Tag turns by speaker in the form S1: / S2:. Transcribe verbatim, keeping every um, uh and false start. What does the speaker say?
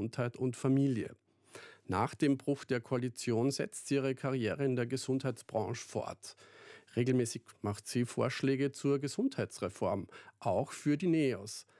S1: Gesundheit und Familie. Nach dem Bruch der Koalition setzt sie ihre Karriere in der Gesundheitsbranche fort. Regelmäßig macht sie Vorschläge zur Gesundheitsreform, auch für die NEOS.